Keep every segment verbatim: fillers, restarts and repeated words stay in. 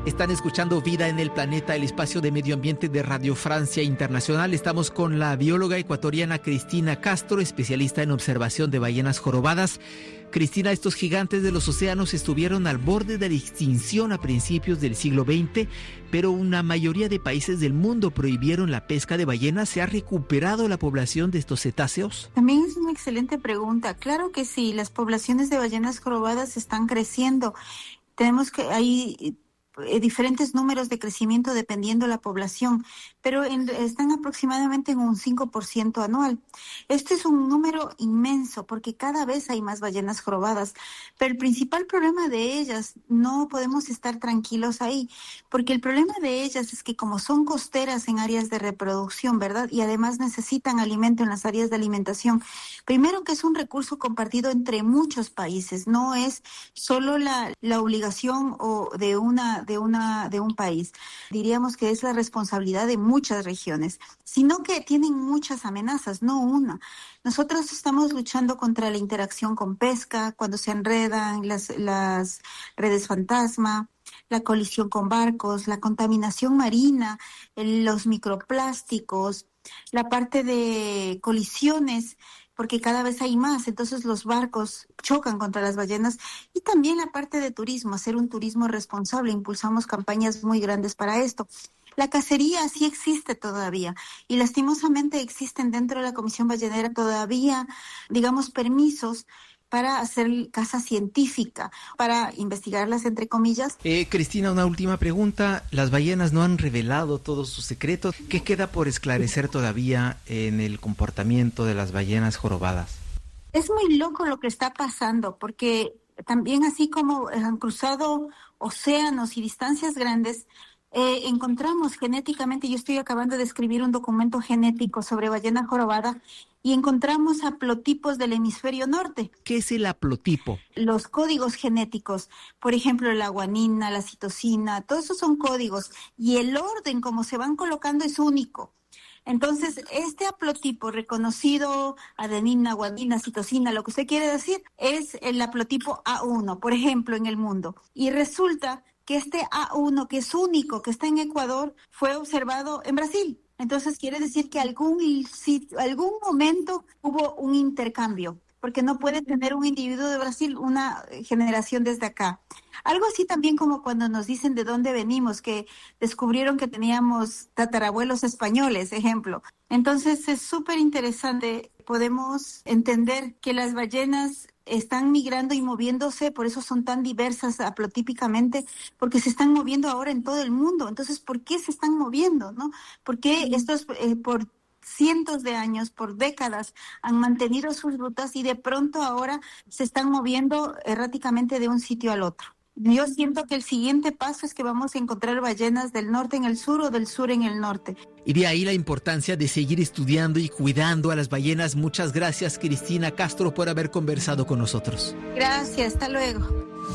Están escuchando Vida en el Planeta, el espacio de medio ambiente de Radio Francia Internacional. Estamos con la bióloga ecuatoriana Cristina Castro, especialista en observación de ballenas jorobadas. Cristina, estos gigantes de los océanos estuvieron al borde de la extinción a principios del siglo veinte, pero una mayoría de países del mundo prohibieron la pesca de ballenas. ¿Se ha recuperado la población de estos cetáceos? También es una excelente pregunta. Claro que sí, las poblaciones de ballenas jorobadas están creciendo. Tenemos que hay diferentes números de crecimiento dependiendo de la población, pero en, están aproximadamente en un cinco por ciento anual. Este es un número inmenso porque cada vez hay más ballenas jorobadas, pero el principal problema de ellas, no podemos estar tranquilos ahí, porque el problema de ellas es que como son costeras en áreas de reproducción, ¿verdad? Y además necesitan alimento en las áreas de alimentación. Primero que es un recurso compartido entre muchos países, no es solo la, la obligación o de una de una de un país. Diríamos que es la responsabilidad de muchas regiones, sino que tienen muchas amenazas, no una. Nosotros estamos luchando contra la interacción con pesca, cuando se enredan las, las redes fantasma, la colisión con barcos, la contaminación marina, el, los microplásticos, la parte de colisiones, porque cada vez hay más, entonces los barcos chocan contra las ballenas, y también la parte de turismo, hacer un turismo responsable, impulsamos campañas muy grandes para esto. La cacería sí existe todavía, y lastimosamente existen dentro de la Comisión Ballenera todavía, digamos, permisos para hacer caza científica, para investigarlas, entre comillas. Eh, Cristina, una última pregunta. Las ballenas no han revelado todos sus secretos. ¿Qué queda por esclarecer todavía en el comportamiento de las ballenas jorobadas? Es muy loco lo que está pasando, porque también así como han cruzado océanos y distancias grandes, Eh, encontramos genéticamente, yo estoy acabando de escribir un documento genético sobre ballena jorobada, y encontramos haplotipos del hemisferio norte. ¿Qué es el haplotipo? Los códigos genéticos, por ejemplo, la guanina, la citosina, todos esos son códigos, y el orden como se van colocando es único. Entonces, este haplotipo reconocido, adenina, guanina, citosina, lo que usted quiere decir, es el haplotipo A uno, por ejemplo, en el mundo. Y resulta que este A uno, que es único, que está en Ecuador, fue observado en Brasil. Entonces quiere decir que algún sitio, algún momento hubo un intercambio, porque no puede tener un individuo de Brasil una generación desde acá. Algo así también como cuando nos dicen de dónde venimos, que descubrieron que teníamos tatarabuelos españoles, ejemplo. Entonces es súper interesante, podemos entender que las ballenas están migrando y moviéndose, por eso son tan diversas haplotípicamente, porque se están moviendo ahora en todo el mundo. Entonces, ¿por qué se están moviendo, no? ¿Por qué estos, eh, por cientos de años, por décadas, han mantenido sus rutas y de pronto ahora se están moviendo erráticamente de un sitio al otro? Yo siento que el siguiente paso es que vamos a encontrar ballenas del norte en el sur o del sur en el norte. Y de ahí la importancia de seguir estudiando y cuidando a las ballenas. Muchas gracias, Cristina Castro, por haber conversado con nosotros. Gracias, hasta luego.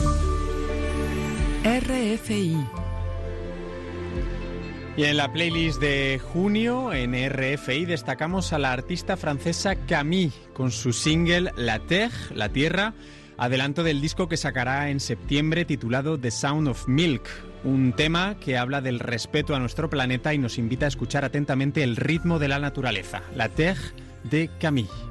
R F I. Y en la playlist de junio en R F I destacamos a la artista francesa Camille con su single La Terre, La Tierra, adelanto del disco que sacará en septiembre titulado The Sound of Milk, un tema que habla del respeto a nuestro planeta y nos invita a escuchar atentamente el ritmo de la naturaleza. La Terre de Camille.